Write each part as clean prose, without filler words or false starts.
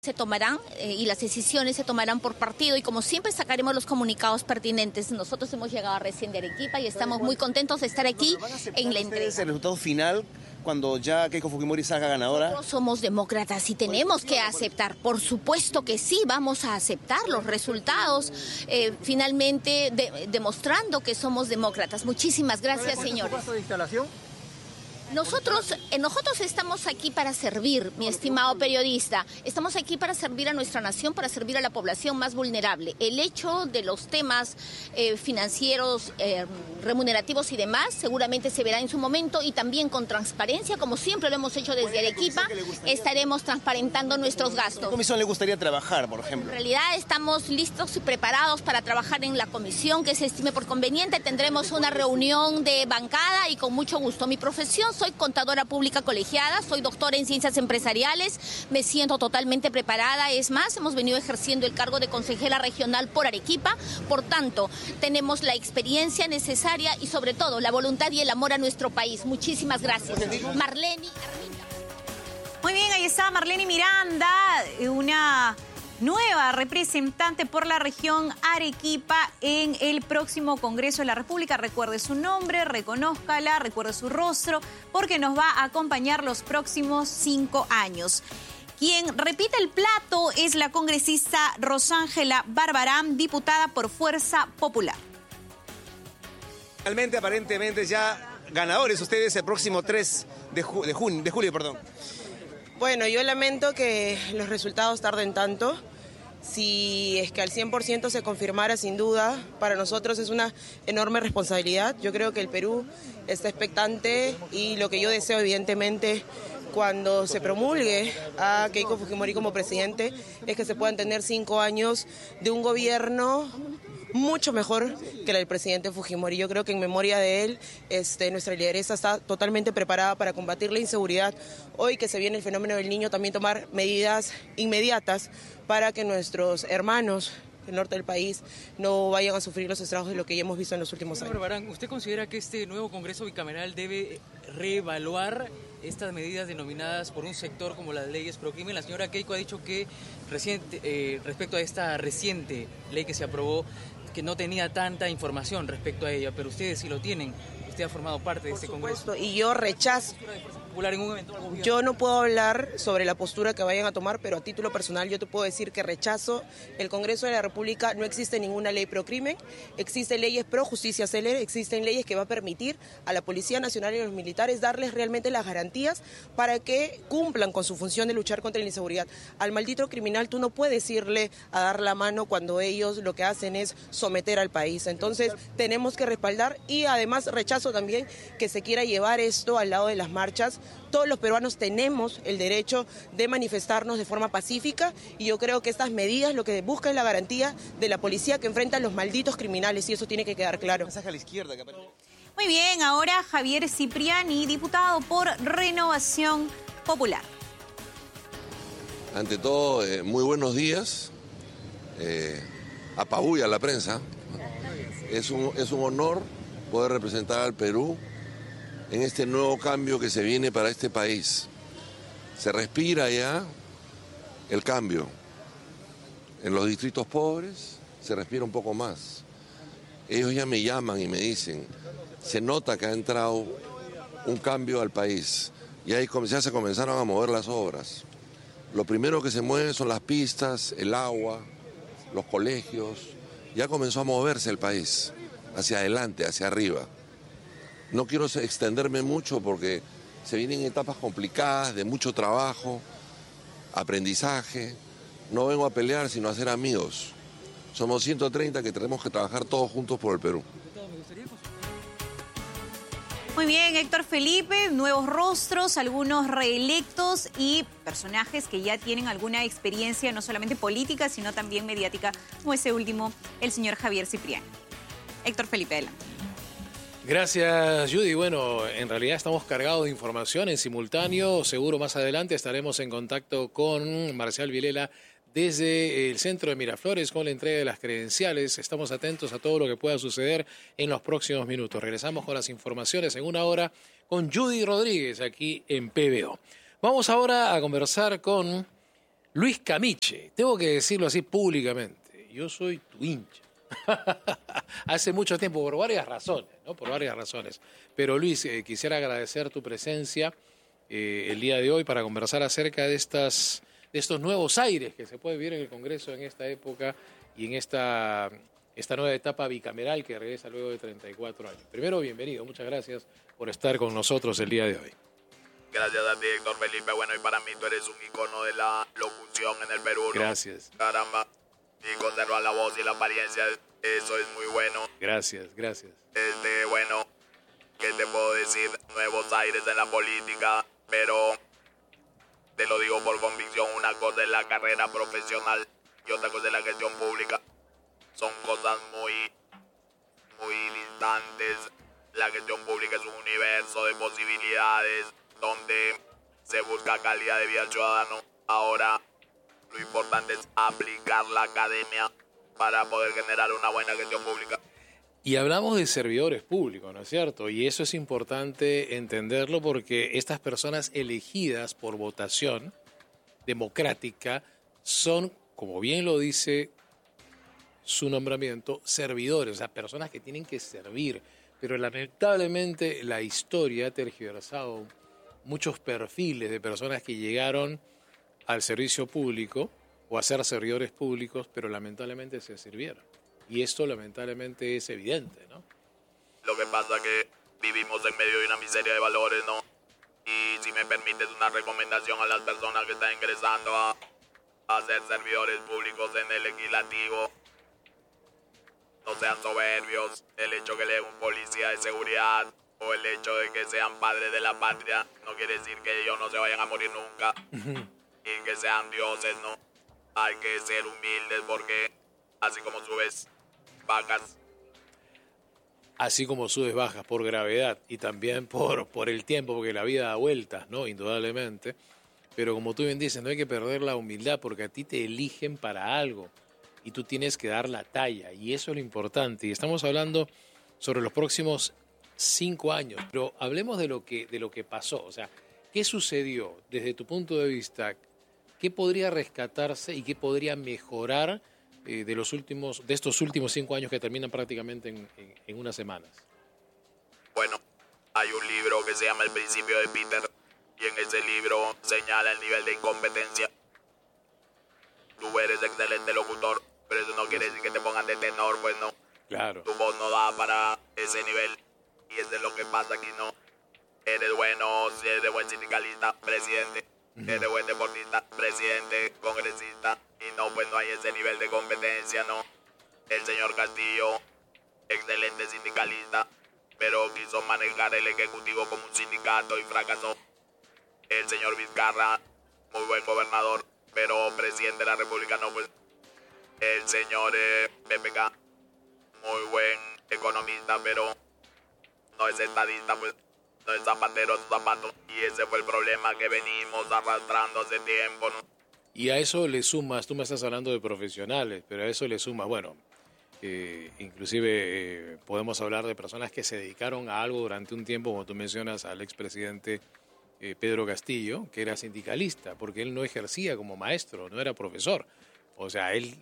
Se tomarán y las decisiones se tomarán por partido y como siempre sacaremos los comunicados pertinentes. Nosotros hemos llegado recién de Arequipa y estamos muy contentos de estar aquí en la entrega. ¿El resultado final cuando ya Keiko Fujimori salga ganadora? Nosotros somos demócratas y tenemos que aceptar, por supuesto que sí, vamos a aceptar los resultados, finalmente demostrando que somos demócratas. Muchísimas gracias, señores. ¿Cuánto de instalación? Nosotros estamos aquí para servir, mi estimado periodista. Estamos aquí para servir a nuestra nación, para servir a la población más vulnerable. El hecho de los temas financieros, remunerativos y demás, seguramente se verá en su momento y también con transparencia, como siempre lo hemos hecho desde Arequipa, estaremos transparentando nuestros gastos. ¿Qué comisión le gustaría trabajar, por ejemplo? En realidad estamos listos y preparados para trabajar en la comisión que se estime por conveniente. Tendremos una reunión de bancada y con mucho gusto. Mi profesión, soy contadora pública colegiada, soy doctora en ciencias empresariales, me siento totalmente preparada. Es más, hemos venido ejerciendo el cargo de consejera regional por Arequipa, por tanto, tenemos la experiencia necesaria y sobre todo la voluntad y el amor a nuestro país. Muchísimas gracias. Marlene Arminda. Muy bien, ahí está Marlene Miranda, una nueva representante por la región Arequipa en el próximo Congreso de la República. Recuerde su nombre, reconózcala, recuerde su rostro, porque nos va a acompañar los próximos 5 años. Quien repite el plato es la congresista Rosángela Barbarán, diputada por Fuerza Popular. Finalmente, aparentemente ya ganadores ustedes el próximo 3 de julio. Bueno, yo lamento que los resultados tarden tanto. Si es que al 100% se confirmara, sin duda, para nosotros es una enorme responsabilidad. Yo creo que el Perú está expectante y lo que yo deseo, evidentemente, cuando se promulgue a Keiko Fujimori como presidente, es que se puedan tener 5 años de un gobierno mucho mejor que la del presidente Fujimori. Yo creo que en memoria de él, nuestra lideresa está totalmente preparada para combatir la inseguridad. Hoy que se viene el fenómeno del Niño, también tomar medidas inmediatas para que nuestros hermanos del norte del país no vayan a sufrir los estragos de lo que ya hemos visto en los últimos años. Barbarán, ¿usted considera que este nuevo Congreso bicameral debe reevaluar estas medidas denominadas por un sector como las leyes pro crimen? La señora Keiko ha dicho que respecto a esta reciente ley que se aprobó, que no tenía tanta información respecto a ella, pero ustedes sí lo tienen. Usted ha formado parte de este Congreso. Y yo rechazo. Yo no puedo hablar sobre la postura que vayan a tomar, pero a título personal yo te puedo decir que rechazo el Congreso de la República. No existe ninguna ley pro crimen, existen leyes pro justicia célere, existen leyes que va a permitir a la Policía Nacional y a los militares darles realmente las garantías para que cumplan con su función de luchar contra la inseguridad. Al maldito criminal tú no puedes irle a dar la mano cuando ellos lo que hacen es someter al país. Entonces tenemos que respaldar y además rechazo también que se quiera llevar esto al lado de las marchas. Todos los peruanos tenemos el derecho de manifestarnos de forma pacífica y yo creo que estas medidas lo que buscan es la garantía de la policía que enfrenta a los malditos criminales y eso tiene que quedar claro. Muy bien, ahora Javier Cipriani, diputado por Renovación Popular. Ante todo, muy buenos días. Apabulla la prensa. Es un honor poder representar al Perú en este nuevo cambio que se viene para este país. Se respira ya el cambio. En los distritos pobres se respira un poco más. Ellos ya me llaman y me dicen, se nota que ha entrado un cambio al país. Y ahí ya se comenzaron a mover las obras. Lo primero que se mueve son las pistas, el agua, los colegios. Ya comenzó a moverse el país, hacia adelante, hacia arriba. No quiero extenderme mucho porque se vienen etapas complicadas, de mucho trabajo, aprendizaje. No vengo a pelear, sino a ser amigos. Somos 130 que tenemos que trabajar todos juntos por el Perú. Muy bien, Héctor Felipe, nuevos rostros, algunos reelectos y personajes que ya tienen alguna experiencia, no solamente política, sino también mediática, como ese último, el señor Javier Cipriani. Héctor Felipe, adelante. Gracias, Judy. Bueno, en realidad estamos cargados de información en simultáneo. Seguro más adelante estaremos en contacto con Marcial Vilela desde el centro de Miraflores con la entrega de las credenciales. Estamos atentos a todo lo que pueda suceder en los próximos minutos. Regresamos con las informaciones en una hora con Judy Rodríguez aquí en PBO. Vamos ahora a conversar con Luis Camiche, tengo que decirlo así públicamente, yo soy tu hincha. Hace mucho tiempo, por varias razones, ¿no? Por varias razones. Pero Luis, quisiera agradecer tu presencia el día de hoy para conversar acerca de estos nuevos aires que se puede vivir en el Congreso en esta época y en esta nueva etapa bicameral que regresa luego de 34 años. Primero, bienvenido, muchas gracias por estar con nosotros el día de hoy. Gracias a ti, Héctor Felipe. Bueno, y para mí tú eres un icono de la locución en el Perú, ¿no? Gracias. Caramba. Y conservar la voz y la apariencia, eso es muy bueno. Gracias. Bueno, ¿qué te puedo decir? Nuevos aires en la política, pero te lo digo por convicción, una cosa es la carrera profesional y otra cosa es la gestión pública. Son cosas muy distantes. La gestión pública es un universo de posibilidades donde se busca calidad de vida al ciudadano. Ahora, lo importante es aplicar la academia para poder generar una buena gestión pública. Y hablamos de servidores públicos, ¿no es cierto? Y eso es importante entenderlo porque estas personas elegidas por votación democrática son, como bien lo dice su nombramiento, servidores, o sea, personas que tienen que servir. Pero lamentablemente la historia ha tergiversado muchos perfiles de personas que llegaron al servicio público o a ser servidores públicos, pero lamentablemente se sirvieron. Y esto lamentablemente es evidente, ¿no? Lo que pasa es que vivimos en medio de una miseria de valores, ¿no? Y si me permites una recomendación a las personas que están ingresando a ser servidores públicos en el legislativo, no sean soberbios. El hecho que le den un policía de seguridad o el hecho de que sean padres de la patria no quiere decir que ellos no se vayan a morir nunca. Y que sean dioses, ¿no? Hay que ser humildes porque así como subes bajas. Así como subes bajas por gravedad y también por el tiempo, porque la vida da vueltas, ¿no? Indudablemente. Pero como tú bien dices, no hay que perder la humildad porque a ti te eligen para algo y tú tienes que dar la talla y eso es lo importante. Y estamos hablando sobre los próximos 5 años, pero hablemos de lo que pasó. O sea, ¿qué sucedió desde tu punto de vista? ¿Qué podría rescatarse y qué podría mejorar de estos últimos 5 años que terminan prácticamente en unas semanas? Bueno, hay un libro que se llama El Principio de Peter y en ese libro señala el nivel de incompetencia. Tú eres excelente locutor, pero eso no quiere decir que te pongan de tenor, pues no. Claro. Tu voz no da para ese nivel y eso es lo que pasa aquí, ¿no? Eres bueno, si eres buen sindicalista, presidente. Eres buen deportista, presidente, congresista. Y no, pues no hay ese nivel de competencia, ¿no? El señor Castillo, excelente sindicalista, pero quiso manejar el ejecutivo como un sindicato y fracasó. El señor Vizcarra, muy buen gobernador, pero presidente de la República no, pues. El señor PPK, muy buen economista, pero no es estadista, pues. No es zapatero a su zapato. Y ese fue el problema que venimos arrastrando hace tiempo, ¿no? Y a eso le sumas, tú me estás hablando de profesionales, pero a eso le sumas, bueno, inclusive podemos hablar de personas que se dedicaron a algo durante un tiempo, como tú mencionas al expresidente Pedro Castillo, que era sindicalista, porque él no ejercía como maestro, no era profesor. O sea, él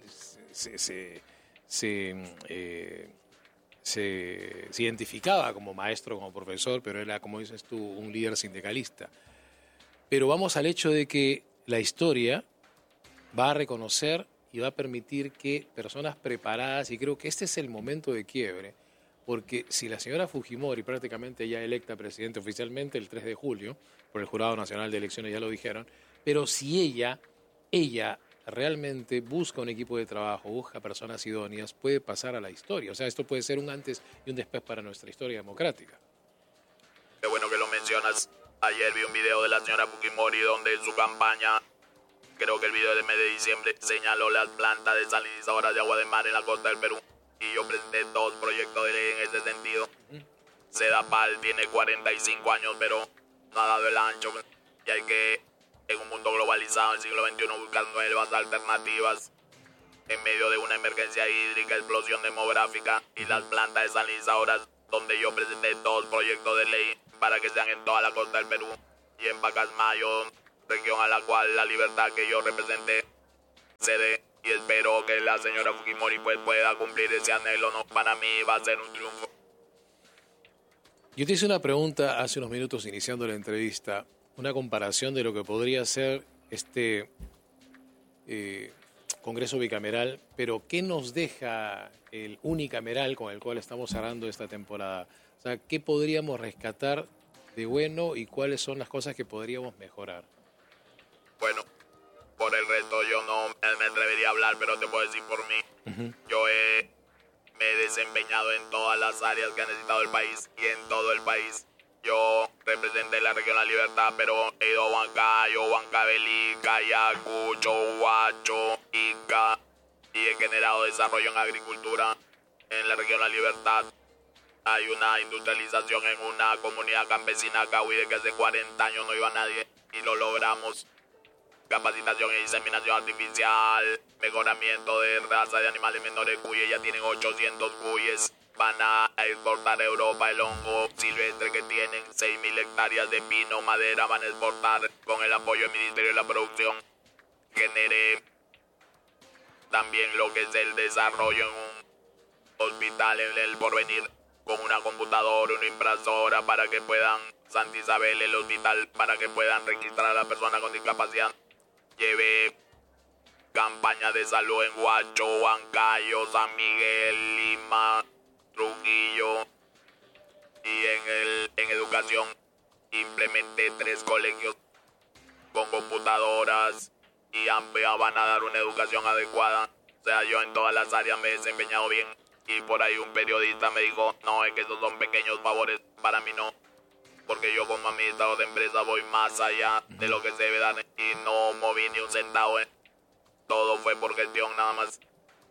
se identificaba como maestro, como profesor, pero era, como dices tú, un líder sindicalista. Pero vamos al hecho de que la historia va a reconocer y va a permitir que personas preparadas, y creo que este es el momento de quiebre, porque si la señora Fujimori, prácticamente ya electa presidente oficialmente el 3 de julio, por el Jurado Nacional de Elecciones, ya lo dijeron, pero si ella realmente busca un equipo de trabajo, busca personas idóneas, puede pasar a la historia. O sea, esto puede ser un antes y un después para nuestra historia democrática. Qué bueno que lo mencionas. Ayer vi un video de la señora Fujimori donde en su campaña, creo que el video del mes de diciembre, señaló las plantas desalinizadoras de agua de mar en la costa del Perú. Y yo presenté 2 proyectos de ley en ese sentido. Sedapal tiene 45 años, pero no ha dado el ancho. Y hay que, en un mundo globalizado del siglo XXI, buscar nuevas alternativas en medio de una emergencia hídrica, explosión demográfica y las plantas desalinizadoras, donde yo presenté 2 proyectos de ley para que sean en toda la costa del Perú y en Pacasmayo, región a la cual la libertad que yo representé se dé. Y espero que la señora Fujimori pues pueda cumplir ese anhelo, ¿no? Para mí va a ser un triunfo. Yo te hice una pregunta hace unos minutos iniciando la entrevista, una comparación de lo que podría ser este Congreso bicameral, pero ¿qué nos deja el unicameral con el cual estamos cerrando esta temporada? O sea, ¿qué podríamos rescatar de bueno y cuáles son las cosas que podríamos mejorar? Bueno, por el resto yo no me atrevería a hablar, pero te puedo decir por mí. Yo me he desempeñado en todas las áreas que ha necesitado el país y en todo el país. Yo representé la región La Libertad, pero he ido a Huancayo, Huancavelica, Ayacucho, Huacho, Ica, y he generado desarrollo en agricultura en la región La Libertad. Hay una industrialización en una comunidad campesina cahuide que hace 40 años no iba nadie y lo logramos. Capacitación y diseminación artificial, mejoramiento de raza de animales menores cuyes, ya tienen 800 cuyes. Van a exportar a Europa el hongo silvestre que tienen, 6.000 hectáreas de pino, madera, van a exportar con el apoyo del Ministerio de la Producción. Generé también lo que es el desarrollo en un hospital en el Porvenir, con una computadora, una impresora para que puedan, Santa Isabel, el hospital, para que puedan registrar a la persona con discapacidad. Llevé campañas de salud en Huacho, Huancayo, San Miguel, Lima, Trujillo, y en educación implementé 3 colegios con computadoras y van a dar una educación adecuada. O sea, yo en todas las áreas me he desempeñado bien. Y por ahí un periodista me dijo, no, es que esos son pequeños favores. Para mí no, porque yo como administrador de empresa voy más allá de lo que se debe dar y no moví ni un centavo. Todo fue por gestión nada más.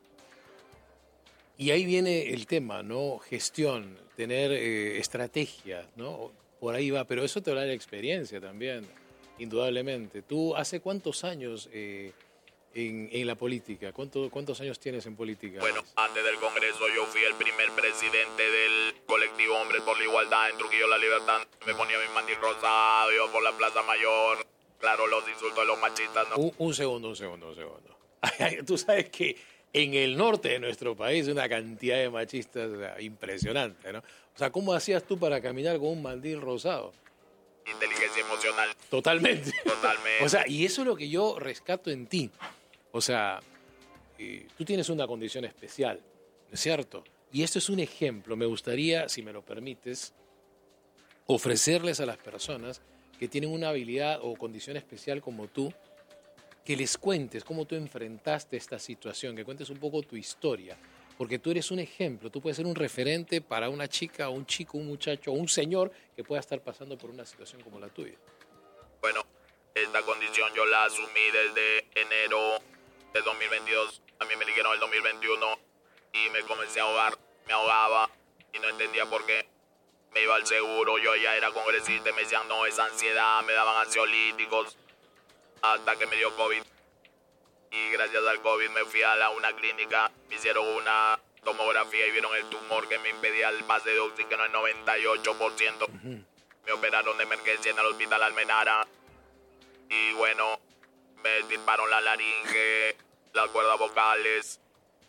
Y ahí viene el tema, ¿no? Gestión, tener estrategias, ¿no? Por ahí va, pero eso te da la experiencia también, indudablemente. ¿Tú hace cuántos años en la política? ¿Cuántos años tienes en política? Bueno, antes del Congreso yo fui el primer presidente del colectivo Hombres por la Igualdad en Trujillo La Libertad. Me ponía mi mandil rosado, iba por la Plaza Mayor. Claro, los insultos de los machistas, ¿no? Un segundo. Tú sabes que en el norte de nuestro país hay una cantidad de machistas, o sea, impresionante, ¿no? O sea, ¿cómo hacías tú para caminar con un mandil rosado? Inteligencia emocional. Totalmente. Totalmente. O sea, y eso es lo que yo rescato en ti. O sea, tú tienes una condición especial, ¿no es cierto? Y esto es un ejemplo. Me gustaría, si me lo permites, ofrecerles a las personas que tienen una habilidad o condición especial como tú, que les cuentes cómo tú enfrentaste esta situación, que cuentes un poco tu historia, porque tú eres un ejemplo, tú puedes ser un referente para una chica, un chico, un muchacho o un señor que pueda estar pasando por una situación como la tuya. Bueno, esta condición yo la asumí desde enero de 2022. A mí me dijeron el 2021 y me comencé a ahogar, me ahogaba y no entendía por qué. Me iba al seguro, yo ya era congresista y me decían, no, es ansiedad, me daban ansiolíticos, hasta que me dio COVID. Y gracias al COVID me fui a una clínica, me hicieron una tomografía y vieron el tumor que me impedía el pase de oxígeno en 98%. Me operaron de emergencia en el hospital Almenara. Y bueno, me estirparon la laringe, las cuerdas vocales.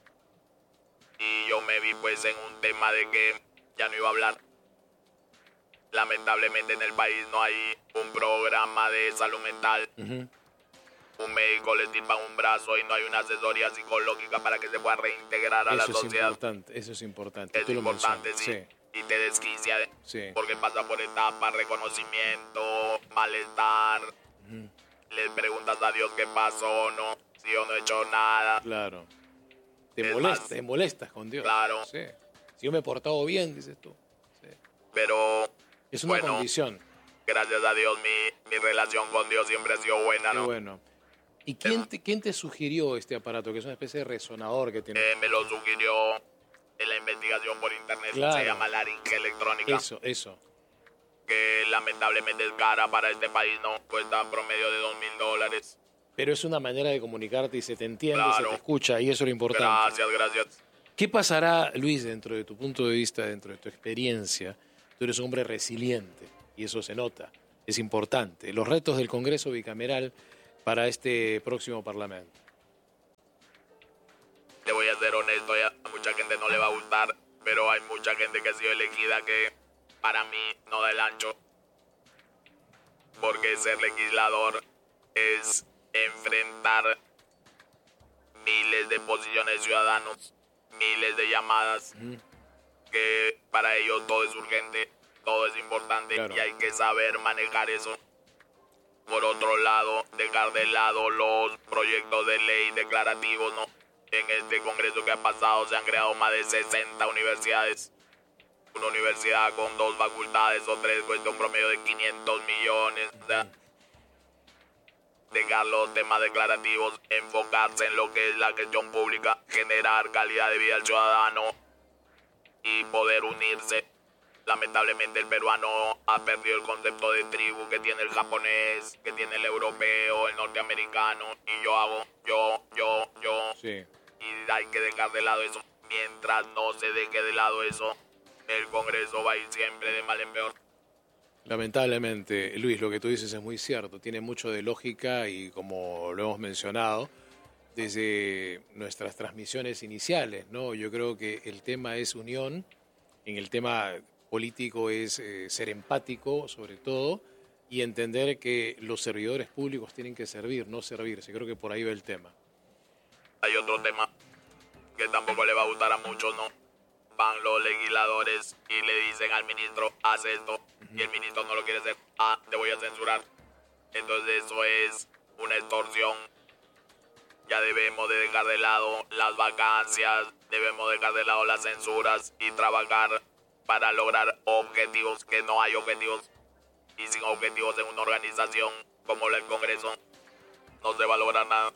Y yo me vi pues en un tema de que ya no iba a hablar. Lamentablemente en el país no hay un programa de salud mental. Un médico le estirpa un brazo y no hay una asesoría psicológica para que se pueda reintegrar a la sociedad. Eso es importante. Es importante, sí. Y te desquicia, porque pasa por etapas, reconocimiento, malestar. Le preguntas a Dios qué pasó, no, si yo no he hecho nada. Claro. Te molestas con Dios. Claro. Sí. Si yo me he portado bien, dices tú. Sí. Pero es una condición. Gracias a Dios mi relación con Dios siempre ha sido buena, ¿no? Qué bueno. ¿Y quién te sugirió este aparato, que es una especie de resonador que tiene? Me lo sugirió en la investigación por internet, se llama laringe electrónica. Eso. Que lamentablemente es cara para este país, ¿no? Cuesta promedio de $2,000. Pero es una manera de comunicarte y se te entiende, se te escucha, y eso es lo importante. Gracias. ¿Qué pasará, Luis, dentro de tu punto de vista, dentro de tu experiencia? Tú eres un hombre resiliente, y eso se nota. es importante. Los retos del Congreso bicameral para este próximo Parlamento. Te voy a ser honesto, a mucha gente no le va a gustar, pero hay mucha gente que ha sido elegida que para mí no da el ancho. Porque ser legislador es enfrentar miles de posiciones de ciudadanos, miles de llamadas, que para ellos todo es urgente, todo es importante, claro, y hay que saber manejar eso. Por otro lado, dejar de lado los proyectos de ley declarativos, ¿no? En este congreso que ha pasado se han creado más de 60 universidades. Una universidad con 2 facultades o 3 cuesta un promedio de 500 millones. O sea, dejar los temas declarativos, enfocarse en lo que es la gestión pública, generar calidad de vida al ciudadano y poder unirse. Lamentablemente el peruano ha perdido el concepto de tribu que tiene el japonés, que tiene el europeo, el norteamericano, y yo hago yo. Sí. Y hay que dejar de lado eso. Mientras no se deje de lado eso, el Congreso va a ir siempre de mal en peor. Lamentablemente, Luis, lo que tú dices es muy cierto, tiene mucho de lógica y como lo hemos mencionado desde nuestras transmisiones iniciales, ¿no? Yo creo que el tema es unión, en el tema político es ser empático sobre todo y entender que los servidores públicos tienen que servir, no servirse. Creo que por ahí va el tema. Hay otro tema que tampoco le va a gustar a muchos, ¿no? Van los legisladores y le dicen al ministro, haz esto, y el ministro no lo quiere hacer. Te voy a censurar. Entonces eso es una extorsión. Ya debemos de dejar de lado las vacancias, debemos dejar de lado las censuras y trabajar para lograr objetivos, que no hay objetivos. Y sin objetivos en una organización como el Congreso, no se va a lograr nada.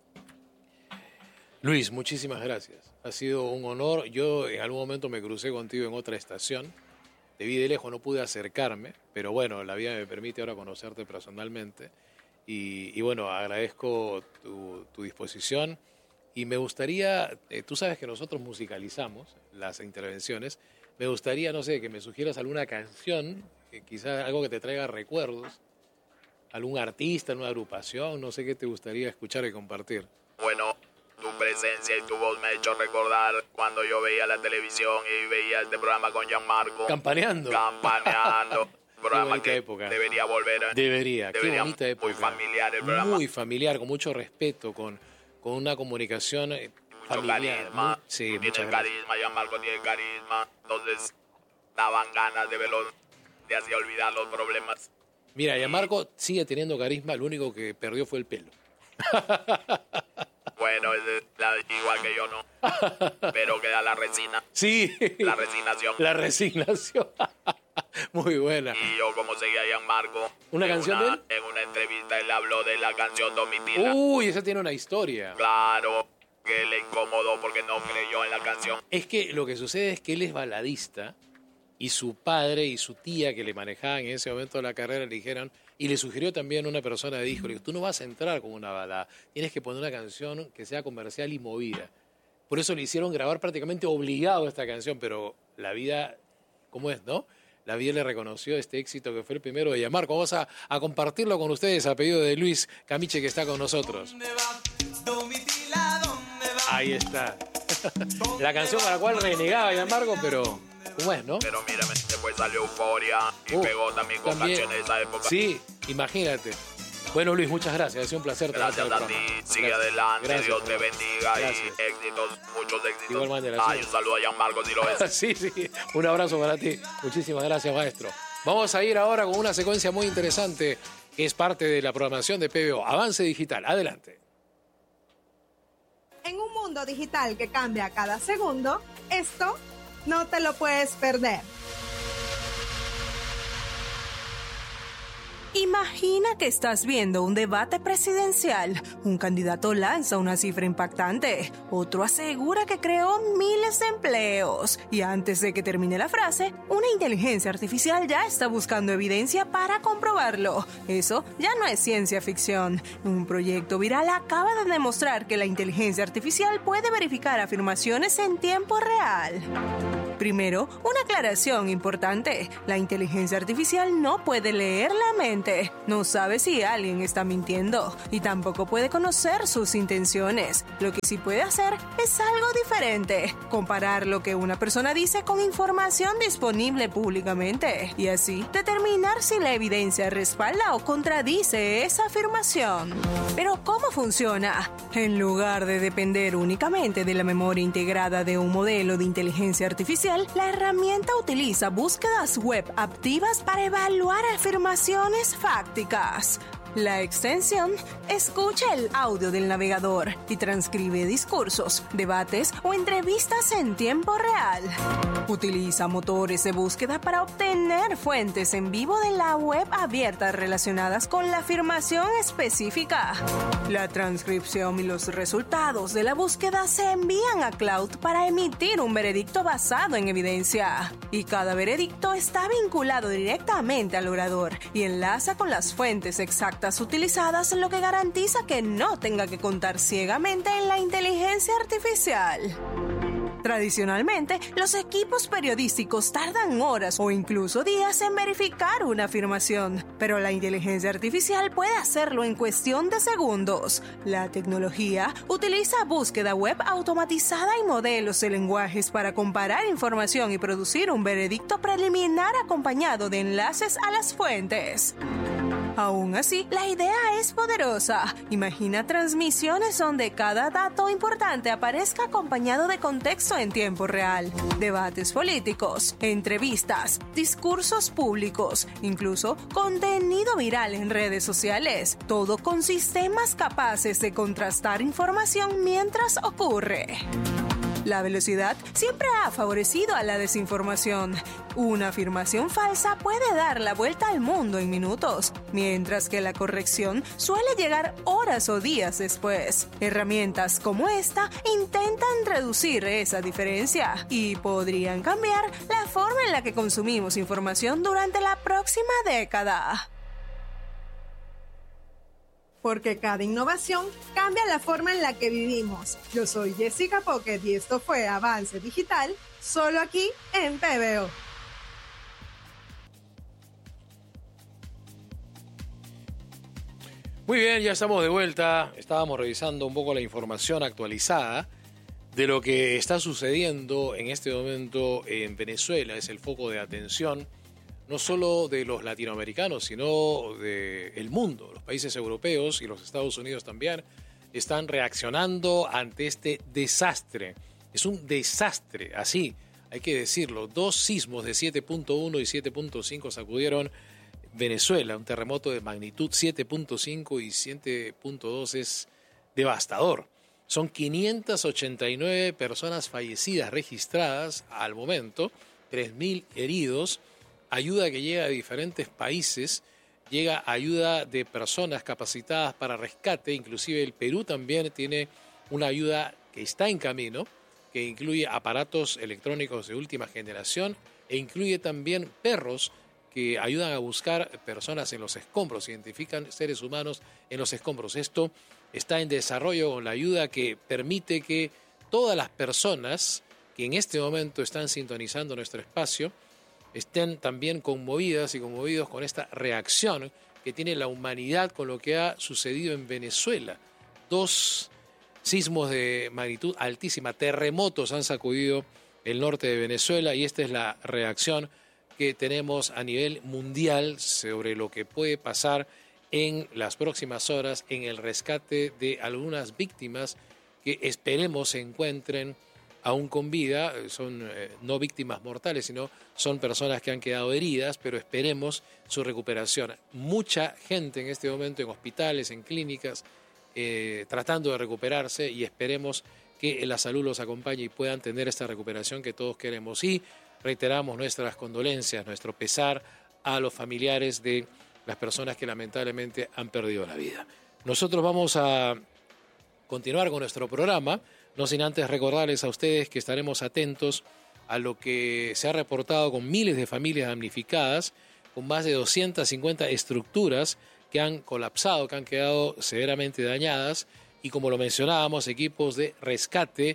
Luis, muchísimas gracias. Ha sido un honor. Yo en algún momento me crucé contigo en otra estación. Te vi de lejos, no pude acercarme, pero bueno, la vida me permite ahora conocerte personalmente. Y bueno, agradezco tu disposición. Y me gustaría, tú sabes que nosotros musicalizamos las intervenciones. Me gustaría, no sé, que me sugieras alguna canción, quizás algo que te traiga recuerdos, algún artista, una agrupación, no sé qué te gustaría escuchar y compartir. Bueno, tu presencia y tu voz me ha hecho recordar cuando yo veía la televisión y veía este programa con Gianmarco. Campaneando. Programa que época. Debería volver. Debería, qué bonita época. Muy familiar el programa. Muy familiar, con mucho respeto, con una comunicación familiar. Carisma. Sí, tiene carisma, Gianmarco tiene carisma. Entonces, daban ganas de verlo, de así olvidar los problemas. Mira, Gianmarco sigue teniendo carisma, lo único que perdió fue el pelo. Bueno, igual que yo no. Pero queda la resina. Sí. La resignación. La resignación. Muy buena. Y yo, como seguía a Gianmarco. ¿Una canción de él? En una entrevista él habló de la canción Domitila. Uy, esa tiene una historia. Claro, que le incomodó porque no creyó en la canción. Es que lo que sucede es que él es baladista y su padre y su tía que le manejaban en ese momento de la carrera le dijeron, y le sugirió también una persona, dijo, tú no vas a entrar con una balada, tienes que poner una canción que sea comercial y movida. Por eso le hicieron grabar prácticamente obligado esta canción, pero la vida, ¿cómo es, no? La vida le reconoció este éxito que fue el primero de Gianmarco. Vamos a compartirlo con ustedes a pedido de Luis Camiche, que está con nosotros. Ahí está. La canción para la cual renegaba Gianmarco, pero ¿cómo es, no? Pero mírame, después salió Euforia y pegó también con canciones de esa época. Sí, imagínate. Bueno, Luis, muchas gracias. Ha sido un placer. Gracias a ti. Sigue adelante. Gracias, Dios te bendiga. Gracias. Y éxitos, muchos éxitos. Igual manera. Ay, un saludo a Gianmarco si lo ves. Sí. Un abrazo para ti. Muchísimas gracias, maestro. Vamos a ir ahora con una secuencia muy interesante que es parte de la programación de PBO. Avance Digital. Adelante. En un mundo digital que cambia cada segundo, esto no te lo puedes perder. Imagina que estás viendo un debate presidencial. Un candidato lanza una cifra impactante. Otro asegura que creó miles de empleos. Y antes de que termine la frase, una inteligencia artificial ya está buscando evidencia para comprobarlo. Eso ya no es ciencia ficción. Un proyecto viral acaba de demostrar que la inteligencia artificial puede verificar afirmaciones en tiempo real. Primero, una aclaración importante. La inteligencia artificial no puede leer la mente. No sabe si alguien está mintiendo y tampoco puede conocer sus intenciones. Lo que sí puede hacer es algo diferente. Comparar lo que una persona dice con información disponible públicamente y así determinar si la evidencia respalda o contradice esa afirmación. Pero ¿cómo funciona? En lugar de depender únicamente de la memoria integrada de un modelo de inteligencia artificial, la herramienta utiliza búsquedas web activas para evaluar afirmaciones fácticas. La extensión escucha el audio del navegador y transcribe discursos, debates o entrevistas en tiempo real. Utiliza motores de búsqueda para obtener fuentes en vivo de la web abierta relacionadas con la afirmación específica. La transcripción y los resultados de la búsqueda se envían a Cloud para emitir un veredicto basado en evidencia. Y cada veredicto está vinculado directamente al orador y enlaza con las fuentes exactas utilizadas, lo que garantiza que no tenga que contar ciegamente en la inteligencia artificial. Tradicionalmente, los equipos periodísticos tardan horas o incluso días en verificar una afirmación, pero la inteligencia artificial puede hacerlo en cuestión de segundos. La tecnología utiliza búsqueda web automatizada y modelos de lenguajes para comparar información y producir un veredicto preliminar acompañado de enlaces a las fuentes. Aún así, la idea es poderosa. Imagina transmisiones donde cada dato importante aparezca acompañado de contexto en tiempo real, debates políticos, entrevistas, discursos públicos, incluso contenido viral en redes sociales, todo con sistemas capaces de contrastar información mientras ocurre. La velocidad siempre ha favorecido a la desinformación. Una afirmación falsa puede dar la vuelta al mundo en minutos, mientras que la corrección suele llegar horas o días después. Herramientas como esta intentan reducir esa diferencia y podrían cambiar la forma en la que consumimos información durante la próxima década. Porque cada innovación cambia la forma en la que vivimos. Yo soy Jessica Pocket y esto fue Avance Digital, solo aquí en PBO. Muy bien, ya estamos de vuelta. Estábamos revisando un poco la información actualizada de lo que está sucediendo en este momento en Venezuela. Es el foco de atención no solo de los latinoamericanos, sino del mundo. Los países europeos y los Estados Unidos también están reaccionando ante este desastre. Es un desastre, así hay que decirlo. 2 sismos de 7.1 y 7.5 sacudieron Venezuela. Un terremoto de magnitud 7.5 y 7.2 es devastador. Son 589 personas fallecidas registradas al momento, 3.000 heridos. Ayuda que llega de diferentes países, llega ayuda de personas capacitadas para rescate, inclusive el Perú también tiene una ayuda que está en camino, que incluye aparatos electrónicos de última generación e incluye también perros que ayudan a buscar personas en los escombros, identifican seres humanos en los escombros. Esto está en desarrollo con la ayuda que permite que todas las personas que en este momento están sintonizando nuestro espacio estén también conmovidas y conmovidos con esta reacción que tiene la humanidad con lo que ha sucedido en Venezuela. 2 sismos de magnitud altísima, terremotos han sacudido el norte de Venezuela y esta es la reacción que tenemos a nivel mundial sobre lo que puede pasar en las próximas horas en el rescate de algunas víctimas que esperemos se encuentren aún con vida. Son no víctimas mortales, sino son personas que han quedado heridas, pero esperemos su recuperación. Mucha gente en este momento en hospitales, en clínicas, tratando de recuperarse y esperemos que la salud los acompañe y puedan tener esta recuperación que todos queremos. Y reiteramos nuestras condolencias, nuestro pesar a los familiares de las personas que lamentablemente han perdido la vida. Nosotros vamos a continuar con nuestro programa, no sin antes recordarles a ustedes que estaremos atentos a lo que se ha reportado con miles de familias damnificadas, con más de 250 estructuras que han colapsado, que han quedado severamente dañadas y, como lo mencionábamos, equipos de rescate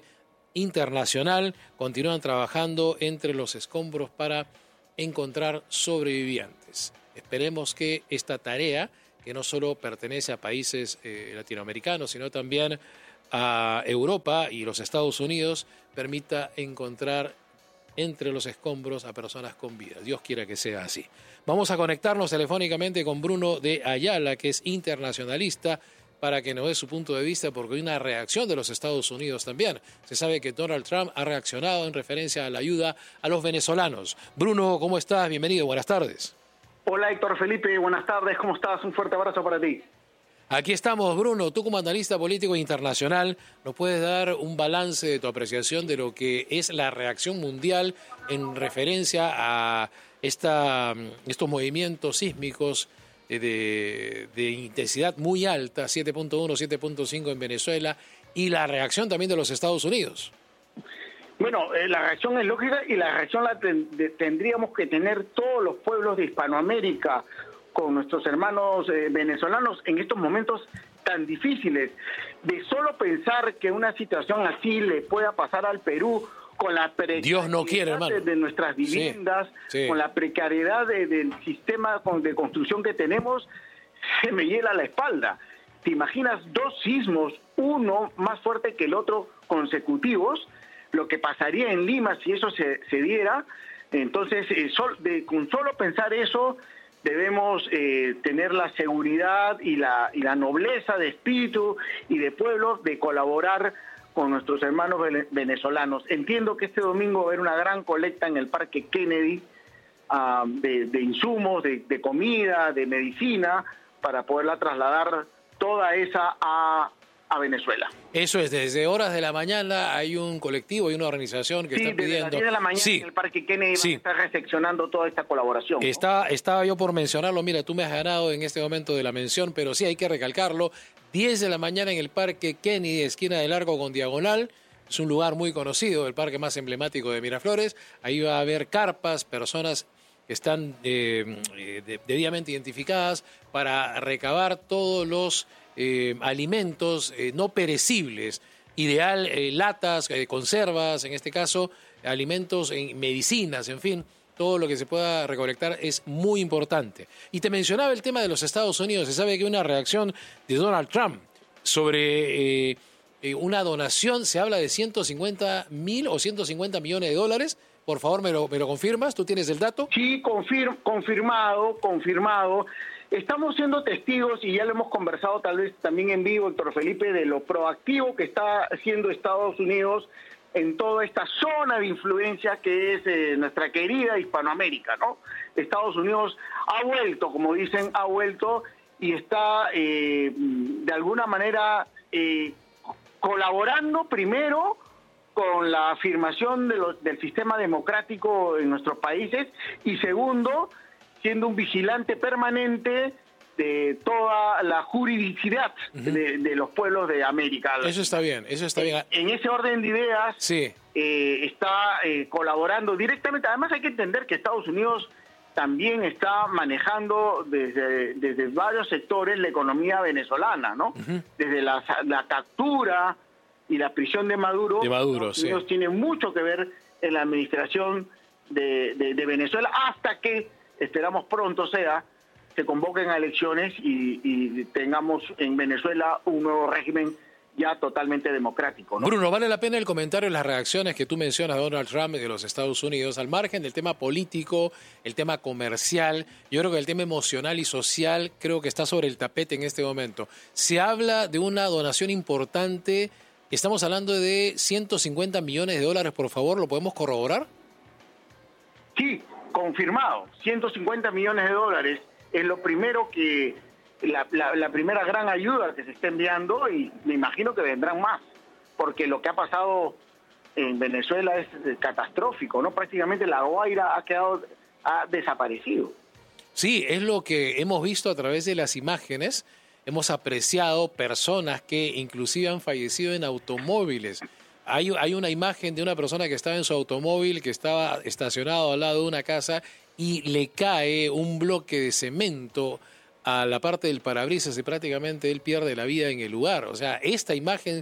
internacional continúan trabajando entre los escombros para encontrar sobrevivientes. Esperemos que esta tarea, que no solo pertenece a países latinoamericanos, sino también a Europa y los Estados Unidos, permita encontrar entre los escombros a personas con vida. Dios quiera que sea así. Vamos a conectarnos telefónicamente con Bruno de Ayala, que es internacionalista, para que nos dé su punto de vista, porque hay una reacción de los Estados Unidos también. Se sabe que Donald Trump ha reaccionado en referencia a la ayuda a los venezolanos. Bruno, ¿cómo estás? Bienvenido, buenas tardes. Hola Héctor Felipe, buenas tardes, ¿cómo estás? Un fuerte abrazo para ti. Aquí estamos, Bruno. Tú como analista político internacional, ¿nos puedes dar un balance de tu apreciación de lo que es la reacción mundial en referencia a estos movimientos sísmicos de intensidad muy alta, 7.1, 7.5 en Venezuela, y la reacción también de los Estados Unidos? Bueno, la reacción es lógica y la reacción la tendríamos que tener todos los pueblos de Hispanoamérica con nuestros hermanos venezolanos en estos momentos tan difíciles. De solo pensar que una situación así le pueda pasar al Perú con la Dios no quiere, hermano, de nuestras viviendas, sí. Con la precariedad del sistema de construcción que tenemos, se me hiela la espalda. ¿Te imaginas 2 sismos, uno más fuerte que el otro consecutivos? Lo que pasaría en Lima si eso se diera. Entonces, con solo pensar eso, debemos tener la seguridad y la nobleza de espíritu y de pueblo de colaborar con nuestros hermanos venezolanos. Entiendo que este domingo va a haber una gran colecta en el Parque Kennedy de insumos, de comida, de medicina, para poderla trasladar toda esa a Venezuela. Eso es, desde horas de la mañana hay un colectivo y una organización que está pidiendo... Sí, desde las 10 de la mañana en el Parque Kennedy está recepcionando toda esta colaboración. Estaba yo por mencionarlo, mira, tú me has ganado en este momento de la mención, pero sí hay que recalcarlo, 10 de la mañana en el Parque Kennedy, esquina de Largo con Diagonal, es un lugar muy conocido, el parque más emblemático de Miraflores, ahí va a haber carpas, personas que están debidamente identificadas para recabar todos los alimentos no perecibles, ideal latas, conservas, en este caso, alimentos, medicinas, en fin, todo lo que se pueda recolectar es muy importante. Y te mencionaba el tema de los Estados Unidos. Se sabe que una reacción de Donald Trump sobre una donación, se habla de 150.000 o 150 millones de dólares. Por favor, ¿me lo confirmas? ¿Tú tienes el dato? Sí, confirmado. Estamos siendo testigos, y ya lo hemos conversado tal vez también en vivo, Héctor Felipe, de lo proactivo que está haciendo Estados Unidos en toda esta zona de influencia que es nuestra querida Hispanoamérica, ¿no? Estados Unidos ha vuelto, como dicen, y está de alguna manera colaborando primero con la afirmación del sistema democrático en nuestros países, y segundo, siendo un vigilante permanente de toda la juridicidad de los pueblos de América. Eso está bien. En ese orden de ideas, sí. Está colaborando directamente. Además hay que entender que Estados Unidos también está manejando desde varios sectores la economía venezolana, ¿no? Desde la captura y la prisión de Maduro. Estados Unidos tiene mucho que ver en la administración de Venezuela, hasta que esperamos pronto se convoquen a elecciones y tengamos en Venezuela un nuevo régimen ya totalmente democrático, ¿no? Bruno, vale la pena el comentario y las reacciones que tú mencionas de Donald Trump de los Estados Unidos, al margen del tema político, el tema comercial. Yo creo que el tema emocional y social creo que está sobre el tapete en este momento. Se habla de una donación importante, estamos hablando de 150 millones de dólares, por favor, ¿lo podemos corroborar? Sí, confirmado, 150 millones de dólares es lo primero que, la primera gran ayuda que se está enviando, y me imagino que vendrán más, porque lo que ha pasado en Venezuela es catastrófico, ¿no? Prácticamente La Guaira ha desaparecido. Sí, es lo que hemos visto a través de las imágenes, hemos apreciado personas que inclusive han fallecido en automóviles. Hay una imagen de una persona que estaba en su automóvil, que estaba estacionado al lado de una casa y le cae un bloque de cemento a la parte del parabrisas y prácticamente él pierde la vida en el lugar. O sea, esta imagen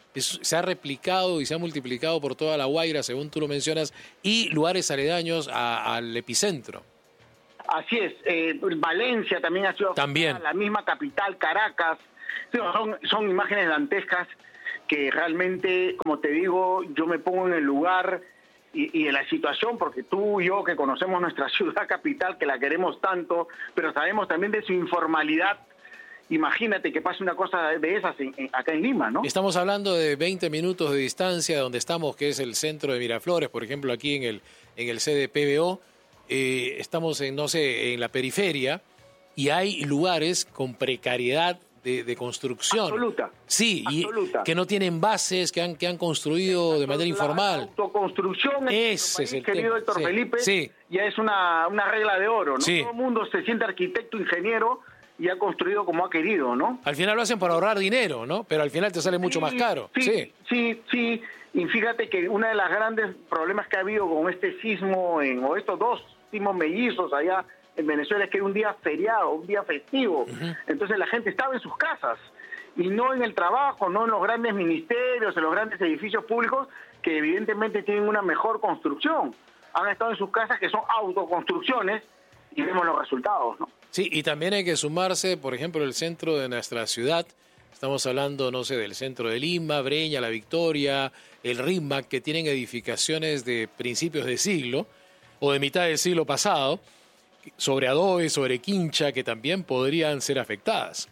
se ha replicado y se ha multiplicado por toda La Guaira, según tú lo mencionas, y lugares aledaños al epicentro. Así es. Valencia también ha sido también. La misma capital, Caracas. Son imágenes dantescas que realmente, como te digo, yo me pongo en el lugar y en la situación, porque tú y yo que conocemos nuestra ciudad capital, que la queremos tanto, pero sabemos también de su informalidad. Imagínate que pase una cosa de esas acá en Lima, ¿no? Estamos hablando de 20 minutos de distancia de donde estamos, que es el centro de Miraflores, por ejemplo, aquí en el sede PBO. Estamos en la periferia, y hay lugares con precariedad de construcción. Absoluta. Sí, absoluta. Y que no tienen bases, que han construido de manera informal. La autoconstrucción Ese es el querido tema. Héctor Sí, Felipe, sí. ya es una regla de oro, ¿no? Sí. Todo el mundo se siente arquitecto, ingeniero, y ha construido como ha querido, ¿no? Al final lo hacen para ahorrar dinero, ¿no? Pero al final te sale mucho más caro. Sí. Y fíjate que uno de los grandes problemas que ha habido con este sismo, o estos dos sismos mellizos allá en Venezuela, es que era un día feriado, un día festivo. Entonces la gente estaba en sus casas y no en el trabajo, no en los grandes ministerios, en los grandes edificios públicos que evidentemente tienen una mejor construcción. Han estado en sus casas, que son autoconstrucciones, y vemos los resultados, ¿no? Sí, y también hay que sumarse, por ejemplo, el centro de nuestra ciudad. Estamos hablando, no sé, del centro de Lima, Breña, La Victoria, el Rímac, que tienen edificaciones de principios de siglo o de mitad del siglo pasado, sobre adobe, sobre quincha, que también podrían ser afectadas.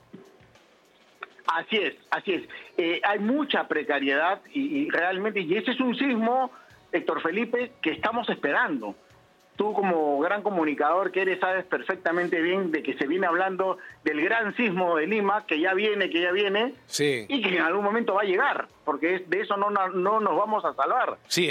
Así es. Hay mucha precariedad y realmente, y ese es un sismo, Héctor Felipe, que estamos esperando. Tú, como gran comunicador que eres, sabes perfectamente bien de que se viene hablando del gran sismo de Lima, que ya viene, sí, y que en algún momento va a llegar, porque de eso no nos vamos a salvar. Sí,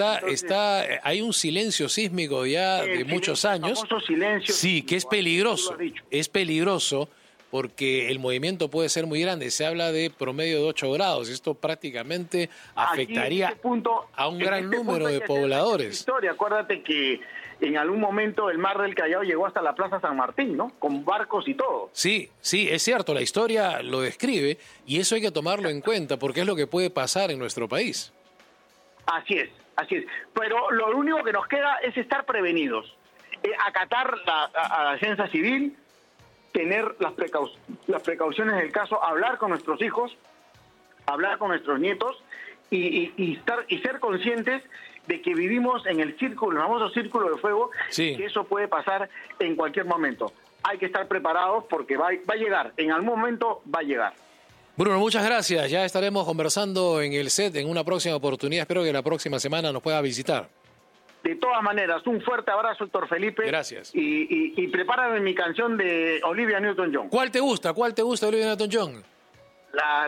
hay un silencio sísmico ya de muchos años. El famoso silencio. Sí, que es peligroso. Es peligroso porque el movimiento puede ser muy grande. Se habla de promedio de 8 grados. Esto prácticamente afectaría a un gran número de pobladores. Acuérdate que en algún momento el mar del Callao llegó hasta la Plaza San Martín, ¿no? Con barcos y todo. Sí, es cierto, la historia lo describe y eso hay que tomarlo en cuenta porque es lo que puede pasar en nuestro país. Así es. Pero lo único que nos queda es estar prevenidos, acatar a la defensa civil, tener las precauciones del caso, hablar con nuestros hijos, hablar con nuestros nietos y ser conscientes de que vivimos en el famoso círculo de fuego, sí, que eso puede pasar en cualquier momento. Hay que estar preparados porque va a llegar, en algún momento va a llegar. Bruno, muchas gracias. Ya estaremos conversando en el set en una próxima oportunidad. Espero que la próxima semana nos pueda visitar. De todas maneras, un fuerte abrazo, Héctor Felipe. Gracias. Y prepárame mi canción de Olivia Newton-John. ¿Cuál te gusta, Olivia Newton-John? La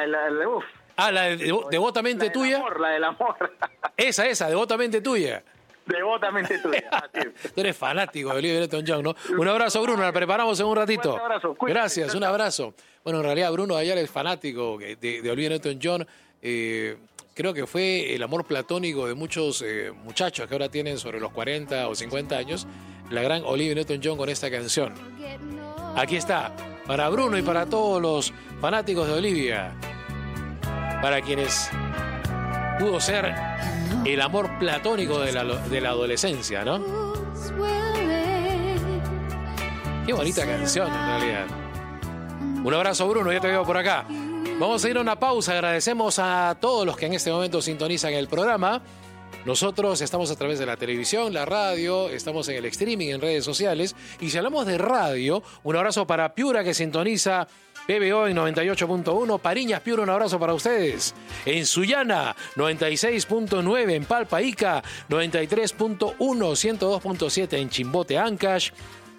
Devotamente Tuya. La del amor. Esa, Devotamente Tuya. Devotamente Tuya. Tú eres fanático de Olivia Newton-John, ¿no? Un abrazo, Bruno, la preparamos en un ratito. Un abrazo. Cuídate. Gracias, un abrazo. Bueno, en realidad Bruno Ayala es fanático de Olivia Newton-John. Creo que fue el amor platónico de muchos muchachos que ahora tienen sobre los 40 o 50 años, la gran Olivia Newton-John con esta canción. Aquí está, para Bruno y para todos los fanáticos de Olivia, para quienes pudo ser el amor platónico de la adolescencia, ¿no? Qué bonita canción, en realidad. Un abrazo, Bruno, ya te veo por acá. Vamos a ir a una pausa. Agradecemos a todos los que en este momento sintonizan el programa. Nosotros estamos a través de la televisión, la radio, estamos en el streaming, en redes sociales. Y si hablamos de radio, un abrazo para Piura, que sintoniza PBO en 98.1. Pariñas, Piura, un abrazo para ustedes. En Sullana, 96.9. En Palpa, Ica, 93.1. 102.7 en Chimbote, Ancash.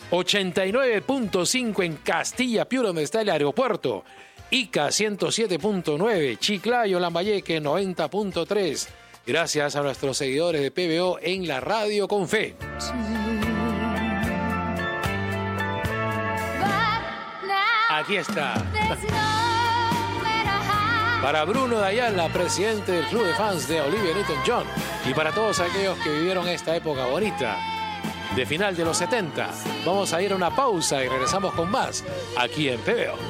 89.5 en Castilla, Piura, donde está el aeropuerto. Ica 107.9, Chiclayo, Lambayeque 90.3. Gracias a nuestros seguidores de PBO en la radio con fe. Aquí está. Para Bruno de Ayala, presidente del Club de Fans de Olivia Newton-John, y para todos aquellos que vivieron esta época bonita de final de los 70. Vamos a ir a una pausa y regresamos con más aquí en PBO.